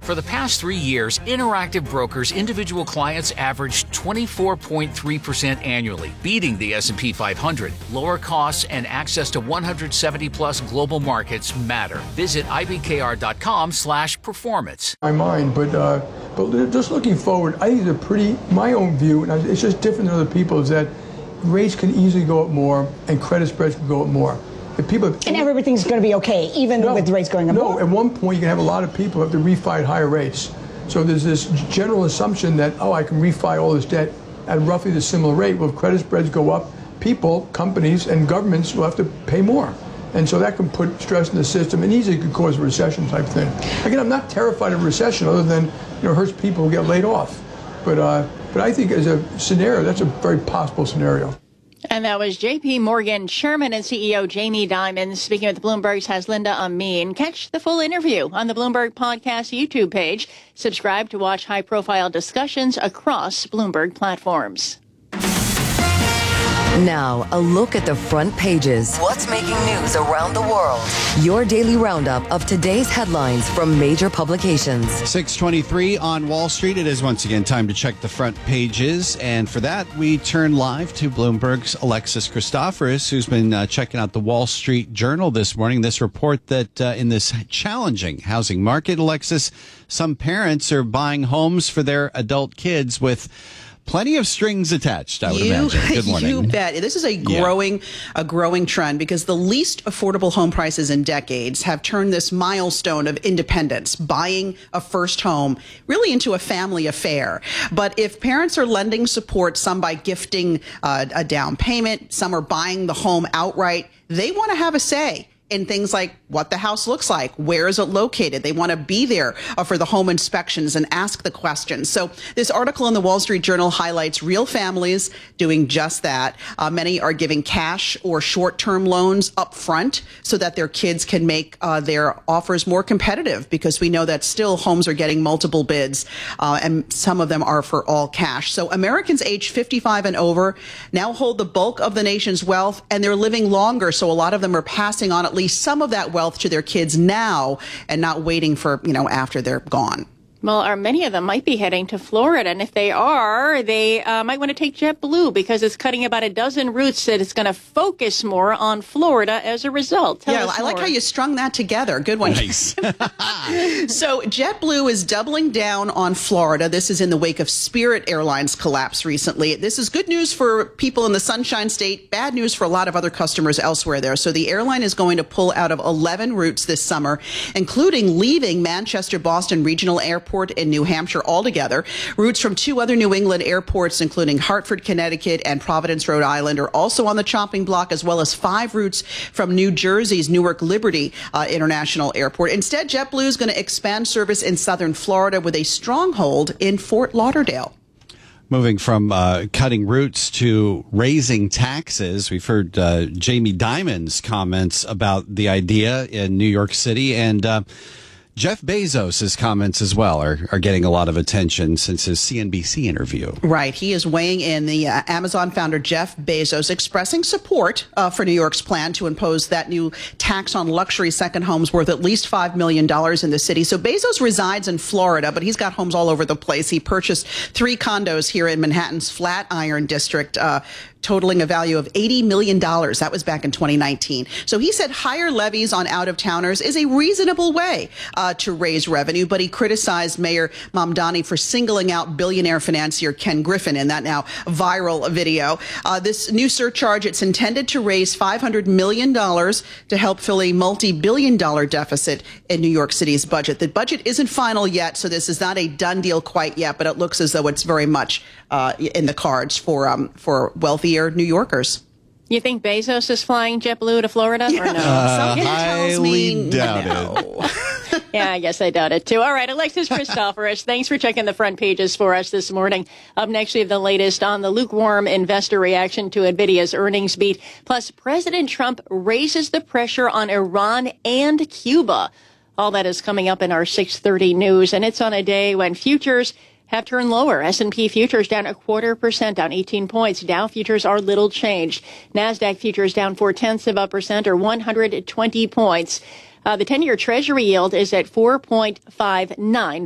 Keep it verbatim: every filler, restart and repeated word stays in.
For the past three years, Interactive Brokers individual clients averaged twenty-four point three percent annually, beating the S and P five hundred. Lower costs and access to one hundred seventy plus global markets matter. Visit I B K R dot com slash performance. My mind, but uh, but just looking forward, I think it's a pretty, my own view, and it's just different than other people, is that rates can easily go up more and credit spreads can go up more. If people and everything's going to be okay, even no, with rates going up. No, at one point you can have a lot of people who have to refi at higher rates. So there's this general assumption that, oh, I can refi all this debt at roughly the similar rate. Well, if credit spreads go up, people, companies, and governments will have to pay more. And so that can put stress in the system and easily could cause a recession type thing. Again, I'm not terrified of recession other than, you know, it hurts people who get laid off. But, uh, but I think as a scenario, that's a very possible scenario. And that was J P Morgan Chairman and C E O Jamie Dimon speaking with Bloomberg's Haslinda Amin. Catch the full interview on the Bloomberg Podcast YouTube page. Subscribe to watch high-profile discussions across Bloomberg platforms. Now, a look at the front pages. What's making news around the world? Your daily roundup of today's headlines from major publications. six twenty-three on Wall Street. It is once again time to check the front pages. And for that, we turn live to Bloomberg's Alexis Christoforous, who's been uh, checking out the Wall Street Journal this morning. This report that uh, in this challenging housing market, Alexis, some parents are buying homes for their adult kids with plenty of strings attached, I would you, imagine. Good morning. You bet. This is a growing, yeah. a growing trend because the least affordable home prices in decades have turned this milestone of independence, buying a first home, really into a family affair. But if parents are lending support, some by gifting uh, a down payment, some are buying the home outright, they want to have a say in things like what the house looks like, where is it located. They want to be there uh, for the home inspections and ask the questions. So this article in the Wall Street Journal highlights real families doing just that. Uh, many are giving cash or short-term loans up front so that their kids can make uh, their offers more competitive, because we know that still homes are getting multiple bids, uh, and some of them are for all cash. So Americans aged fifty-five and over now hold the bulk of the nation's wealth, and they're living longer. So a lot of them are passing on at least some of that wealth to their kids now and not waiting for, you know, after they're gone. Well, or many of them might be heading to Florida, and if they are, they uh, might want to take JetBlue because it's cutting about a dozen routes that it's going to focus more on Florida as a result. Tell yeah, us I like more. how you strung that together. Good one. Nice. So JetBlue is doubling down on Florida. This is in the wake of Spirit Airlines' collapse recently. This is good news for people in the Sunshine State, bad news for a lot of other customers elsewhere there. So the airline is going to pull out of eleven routes this summer, including leaving Manchester Boston Regional Airport in New Hampshire altogether. Routes from two other New England airports, including Hartford, Connecticut, and Providence, Rhode Island, are also on the chopping block, as well as five routes from New Jersey's Newark Liberty uh, International Airport. Instead, JetBlue is going to expand service in southern Florida with a stronghold in Fort Lauderdale. Moving from uh, cutting routes to raising taxes, we've heard uh, Jamie Dimon's comments about the idea in New York City, and uh, Jeff Bezos' comments as well are, are getting a lot of attention since his C N B C interview. Right. He is weighing in. The uh, Amazon founder Jeff Bezos expressing support uh, for New York's plan to impose that new tax on luxury second homes worth at least five million dollars in the city. So Bezos resides in Florida, but he's got homes all over the place. He purchased three condos here in Manhattan's Flatiron district, uh, totaling a value of eighty million dollars. That was back in twenty nineteen. So he said higher levies on out-of-towners is a reasonable way uh, to raise revenue, but he criticized Mayor Mamdani for singling out billionaire financier Ken Griffin in that now viral video. Uh, this new surcharge, it's intended to raise five hundred million dollars to help fill a multi-billion dollar deficit in New York City's budget. The budget isn't final yet, so this is not a done deal quite yet, but it looks as though it's very much uh, in the cards for um, for wealthier New Yorkers. You think Bezos is flying JetBlue to Florida or no? Uh, Something tells me doubt no. it. Yeah, I guess I doubt it too. All right, Alexis Christoforous, thanks for checking the front pages for us this morning. Up next, we have the latest on the lukewarm investor reaction to NVIDIA's earnings beat. Plus, President Trump raises the pressure on Iran and Cuba. All that is coming up in our six thirty news, and it's on a day when futures have turned lower. S and P futures down a quarter percent, down eighteen points. Dow futures are little changed. NASDAQ futures down four-tenths of a percent, or one hundred twenty points. Uh, the ten-year Treasury yield is at four point five nine.